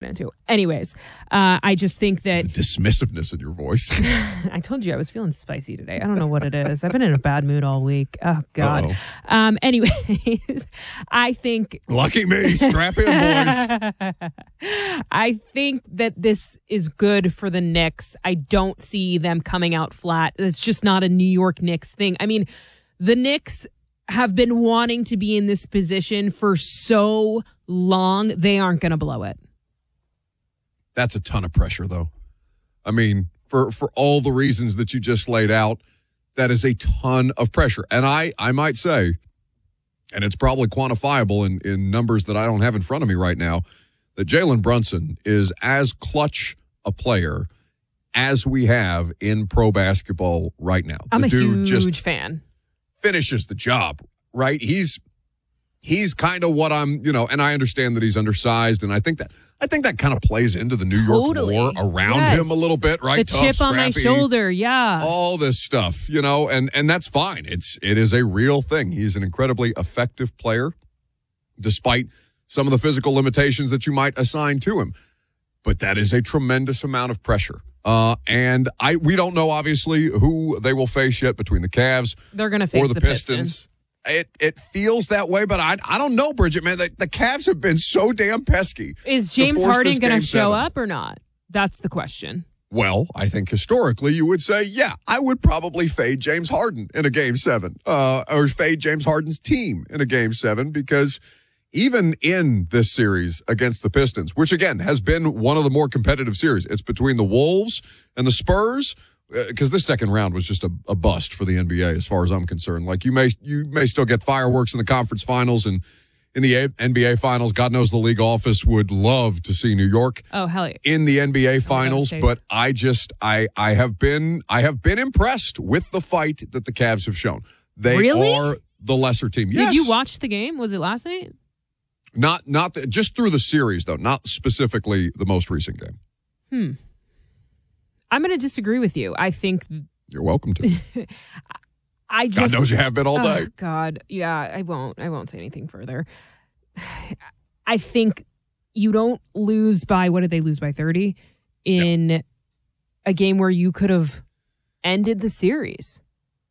into. Anyways, I just think that the dismissiveness in your voice. I told you I was feeling spicy today. I don't know what it is. I've been in a bad mood all week. Oh God. Anyways, I think lucky me. Strap in, boys. I think that this is good for the Knicks. I don't see them coming out flat. It's just not a New York Knicks thing. I mean, the Knicks have been wanting to be in this position for so long. They aren't going to blow it. That's a ton of pressure, though. I mean, for all the reasons that you just laid out, that is a ton of pressure. And I might say, and it's probably quantifiable in numbers that I don't have in front of me right now, that Jalen Brunson is as clutch a player as we have in pro basketball right now. I'm a huge fan. Finishes the job, right? He's kind of what I'm, and I understand that he's undersized, and I think that kind of plays into the New York war around him a little bit, right? The chip on my shoulder, yeah. All this stuff, and that's fine. It is a real thing. He's an incredibly effective player, despite some of the physical limitations that you might assign to him. But that is a tremendous amount of pressure. And we don't know, obviously, who they will face yet between the Cavs They're going to face or the Pistons. It feels that way, but I don't know, Bridget, man. The Cavs have been so damn pesky. Is James Harden going to show up or not? That's the question. Well, I think historically you would say, yeah, I would probably fade James Harden in a Game 7 or fade James Harden's team in a Game 7 because even in this series against the Pistons, which, again, has been one of the more competitive series, it's between the Wolves and the Spurs, because this second round was just a bust for the NBA as far as I'm concerned. Like, you may still get fireworks in the conference finals and in the NBA finals. God knows the league office would love to see New York in the NBA finals, but I have been impressed with the fight that the Cavs have shown. They are the lesser team. Yes. Did you watch the game? Was it last night? Just through the series, though, not specifically the most recent game. I'm going to disagree with you. I think you're welcome to. God knows you have been all day. God, yeah, I won't say anything further. I think you don't lose by, what did they lose by, 30 in a game where you could have ended the series.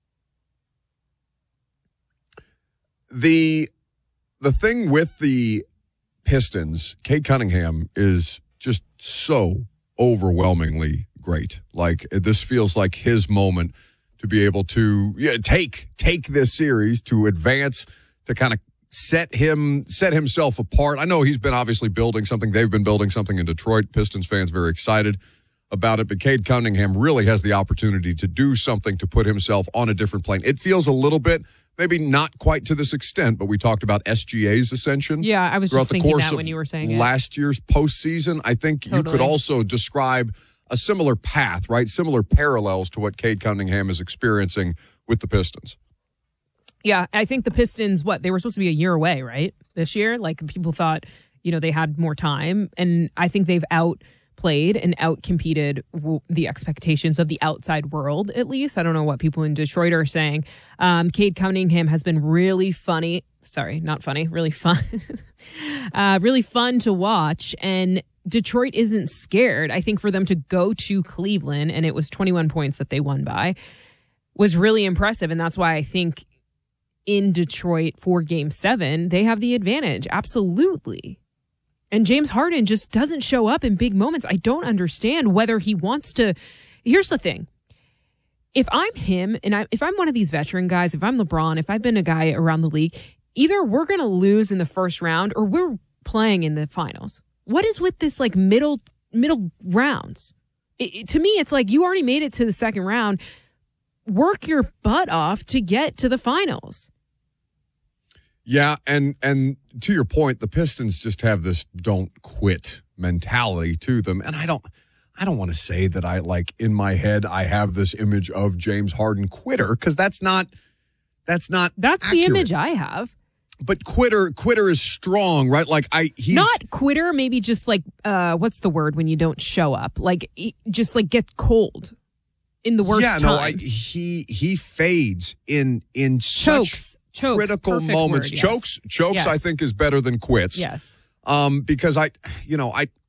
The thing with the Pistons, Cade Cunningham is just so overwhelmingly great. Like, this feels like his moment to be able to take this series, to advance, to kind of set himself apart. I know he's been obviously building something. They've been building something in Detroit. Pistons fans very excited about it, but Cade Cunningham really has the opportunity to do something to put himself on a different plane. It feels a little bit, maybe not quite to this extent, but we talked about SGA's ascension. Yeah, I was just thinking that when you were saying it. Last year's postseason, I think you could also describe a similar path, right? Similar parallels to what Cade Cunningham is experiencing with the Pistons. Yeah, I think the Pistons, they were supposed to be a year away, right? This year? Like, people thought, they had more time. And I think they've outplayed and outcompeted the expectations of the outside world, at least. I don't know what people in Detroit are saying. Cade Cunningham has been really funny. Sorry, not funny. Really fun. Really fun to watch. And Detroit isn't scared. I think for them to go to Cleveland, and it was 21 points that they won by, was really impressive. And that's why I think in Detroit for Game 7, they have the advantage. Absolutely. And James Harden just doesn't show up in big moments. I don't understand whether he wants to. Here's the thing. If I'm him, and if I'm one of these veteran guys, if I'm LeBron, if I've been a guy around the league, either we're going to lose in the first round or we're playing in the finals. What is with this middle rounds? To me, it's like you already made it to the second round. Work your butt off to get to the finals. Yeah, and to your point, the Pistons just have this don't quit mentality to them. And I don't want to say that in my head I have this image of James Harden quitter, because that's not accurate. The image I have. But quitter is strong, right? He's not quitter, maybe just what's the word when you don't show up? Just gets cold in the worst times. He fades in such critical moments. Word, yes. Chokes, yes. I think is better than quits. Yes. Because